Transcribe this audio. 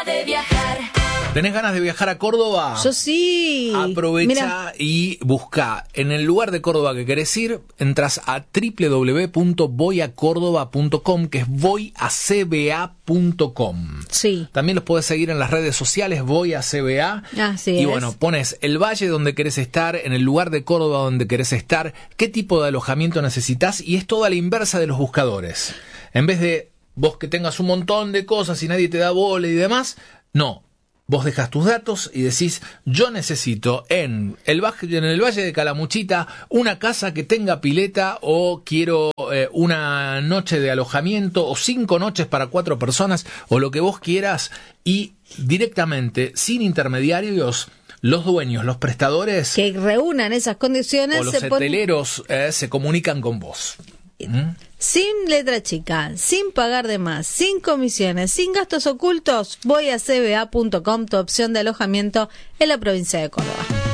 de viajar. ¿Tenés ganas de viajar a Córdoba? Yo sí. Aprovecha Mirá. y busca en el lugar de Córdoba que querés ir, entras a www.voyacórdoba.com, que es voyacba.com. Sí. También los podés seguir en las redes sociales, voyacba. Así y es. bueno, pones el valle donde querés estar, en el lugar de Córdoba donde querés estar, qué tipo de alojamiento necesitas, y es toda la inversa de los buscadores. En vez de vos que tengas un montón de cosas y nadie te da bola y demás, no. Vos dejas tus datos y decís, yo necesito en el Valle de Calamuchita una casa que tenga pileta, o quiero una noche de alojamiento o 5 noches para 4 personas, o lo que vos quieras, y directamente, sin intermediarios, los dueños, los prestadores Que reúnan esas condiciones. o los hoteleros se comunican con vos. Sin letra chica, sin pagar de más, sin comisiones, sin gastos ocultos. Voy a cba.com, tu opción de alojamiento en la provincia de Córdoba.